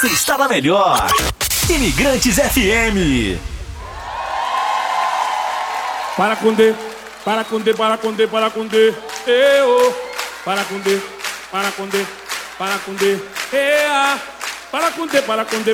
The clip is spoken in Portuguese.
Você está na melhor Imigrantes FM. Para Condé, para Condé, para Condé, para Condé, oh. Para Condé, para Condé, para Condé, para Condé, para Condé.